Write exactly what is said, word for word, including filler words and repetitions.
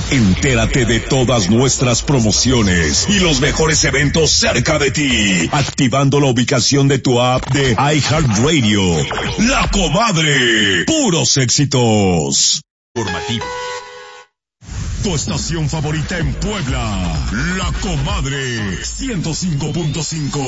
Entérate de todas nuestras promociones y los mejores eventos cerca de ti, activando la ubicación de tu app de iHeartRadio. La Comadre, puros éxitos. Formativo. Tu estación favorita en Puebla, La Comadre, ciento cinco punto cinco.